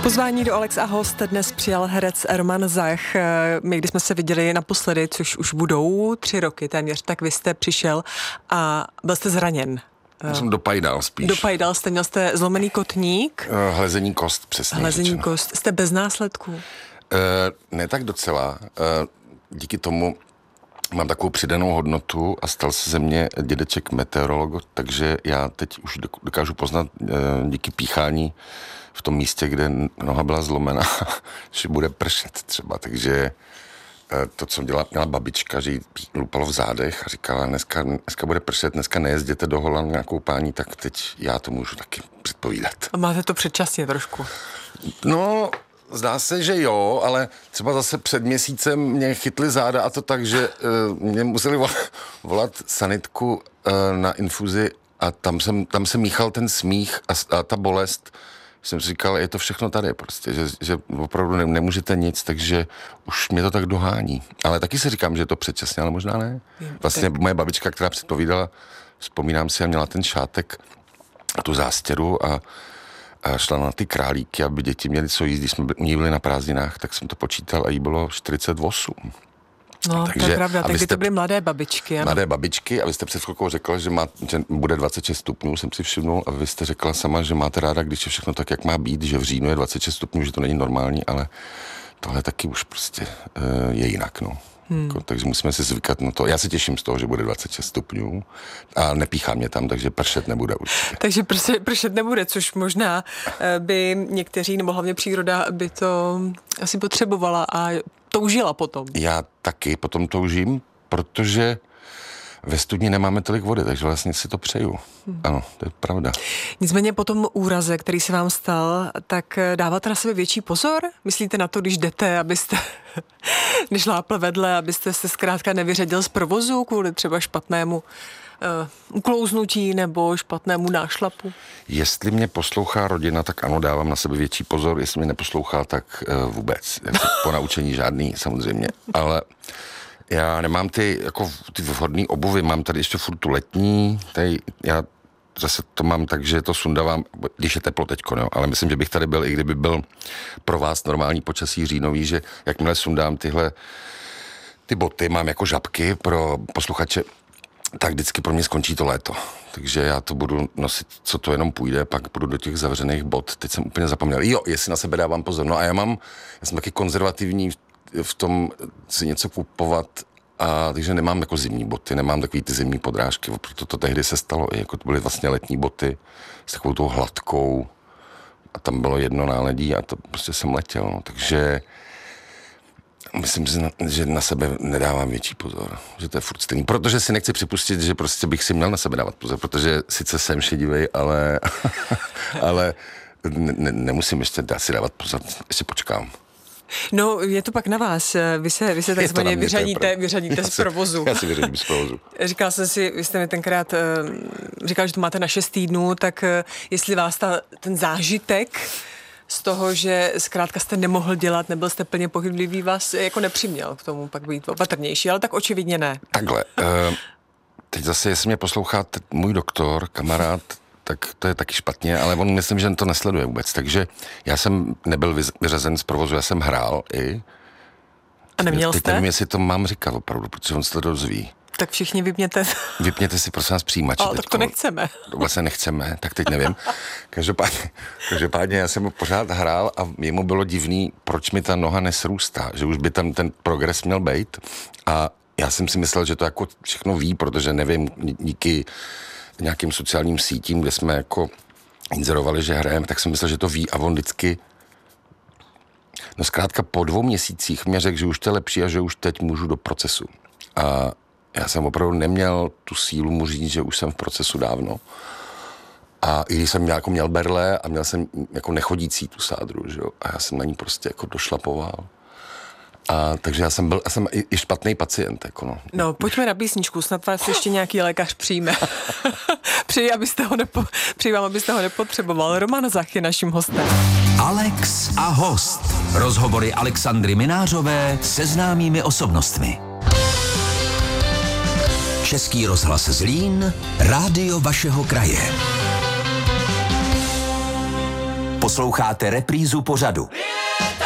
Pozvání do Alex a host dnes přijal herec Roman Zach. My, když jsme se viděli naposledy, což už budou 3 roky téměř, tak vy jste přišel a byl jste zraněn. Já jsem dopajdal spíš. Dopajdal jste, měl jste zlomený kotník. Hlezení kost, přesně. Hlezení kost. Jste bez následků? Ne tak docela. Díky tomu mám takovou přidanou hodnotu a stal se ze mě dědeček meteorolog, takže já teď už dokážu poznat díky píchání v tom místě, kde noha byla zlomená, že bude pršet třeba, takže to, co měla babička, že jí lupalo v zádech a říkala, dneska bude pršet, dneska nejezděte do Holan na koupání, tak teď já to můžu taky předpovídat. A máte to předčasně trošku? No, zdá se, že jo, ale třeba zase před měsícem mě chytli záda a to tak, že mě museli volat sanitku na infuzi a tam se míchal ten smích a ta bolest. Jsem si říkal, je to všechno tady prostě, že opravdu nemůžete nic, takže už mě to tak dohání. Ale taky si říkám, že je to předčasně, ale možná ne. Vlastně moje babička, která předpovídala, vzpomínám si, a měla ten šátek a tu zástěru a šla na ty králíky, aby děti měly co jíst. Když jsme u ní byli na prázdninách, tak jsem to počítal a jí bylo 48. No, takže, to je pravda, tak to byly mladé babičky. Ano. Mladé babičky a vy jste před chvilkou řekla, že bude 26 stupňů, jsem si všimnul, a vy jste řekla sama, že máte ráda, když je všechno tak, jak má být, že v říjnu je 26 stupňů, že to není normální, ale tohle taky už prostě je jinak, no. Takže musíme si zvykat na to. Já se těším z toho, že bude 26 stupňů a nepíchá mě tam, takže pršet nebude určitě. Takže pršet nebude, což možná by někteří, nebo hlavně příroda, by to asi potřebovala a toužila potom. Já taky potom toužím, protože ve studni nemáme tolik vody, takže vlastně si to přeju. Ano, to je pravda. Nicméně po tom úraze, který se vám stal, tak dáváte na sebe větší pozor? Myslíte na to, když jdete, abyste nešlápl vedle, abyste se zkrátka nevyřadil z provozu kvůli třeba špatnému uklouznutí nebo špatnému nášlapu? Jestli mě poslouchá rodina, tak ano, dávám na sebe větší pozor. Jestli mě neposlouchá, tak vůbec. Po naučení žádný, samozřejmě. Ale já nemám ty vhodné obuvy, mám tady ještě furt tu letní, já zase to mám tak, že to sundávám, když je teplo teďko, no, ale myslím, že bych tady byl, i kdyby byl pro vás normální počasí říjnový, že jakmile sundám ty boty, mám jako žabky pro posluchače, tak vždycky pro mě skončí to léto. Takže já to budu nosit, co to jenom půjde, pak budu do těch zavřených bot. Teď jsem úplně zapomněl. Jo, jestli na sebe dávám pozor. No a já jsem taky konzervativní v tom si něco kupovat, a takže nemám jako zimní boty, nemám takový ty zimní podrážky, proto to tehdy se stalo, jako to byly vlastně letní boty s takovou tou hladkou a tam bylo jedno náledí a to prostě jsem letěl, no. Takže myslím, že na sebe nedávám větší pozor, že to je furt stejný, protože si nechci připustit, že prostě bych si měl na sebe dávat pozor, protože sice jsem šedivej, ale nemusím ještě si dávat pozor, ještě počkám. No, je to pak na vás. Vy se takzvaně vyřadíte z provozu. Já si vyřadím z provozu. Říkal jsem si, vy jste mi tenkrát říkal, že to máte na 6 týdnů, tak jestli vás ten zážitek z toho, že zkrátka jste nemohl dělat, nebyl jste plně pohyblivý, vás jako nepřiměl k tomu pak být opatrnější, ale tak očividně ne. Takhle. Teď zase, jestli mě poslouchá můj doktor, kamarád, tak to je taky špatně, ale on myslím, že to nesleduje vůbec. Takže já jsem nebyl vyřazen z provozu, já jsem hrál i. A neměl teď jste? Nevím, jestli to mám říkat opravdu, protože on se to dozví. Tak všichni vypněte. Vypněte si prosím nás přijímače. Ale tak to nechceme. Vlastně nechceme, tak teď nevím. Každopádně já jsem pořád hrál a jemu bylo divný, proč mi ta noha nesrůstá, že už by tam ten progres měl být. A já jsem si myslel, že to jako všechno ví, protože nevím, díky nějakým sociálním sítím, kde jsme jako inzerovali, že hrajeme, tak jsem myslel, že to ví a on vždycky zkrátka po 2 měsících mě řekl, že už to je lepší a že už teď můžu do procesu. A já jsem opravdu neměl tu sílu mu říct, že už jsem v procesu dávno. A i když jsem měl berle a měl jsem jako nechodící tu sádru, že jo, a já jsem na ní prostě jako došlapoval. A takže já jsem i špatný pacient, jako no. No, pojďme na písničku, snad vás ještě nějaký lékař přijme. Přeji vám, abyste ho nepotřeboval. Roman Zach je naším hostem. Alex a host. Rozhovory Alexandry Minářové se známými osobnostmi. Český rozhlas Zlín, rádio vašeho kraje. Posloucháte reprízu pořadu.